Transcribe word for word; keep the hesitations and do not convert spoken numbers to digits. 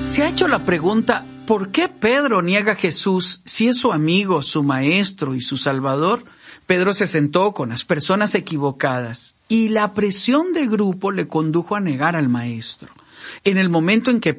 ¿Se ha hecho la pregunta, ¿por qué Pedro niega a Jesús si es su amigo, su maestro y su salvador? Pedro se sentó con las personas equivocadas y la presión de grupo le condujo a negar al maestro. En el momento en que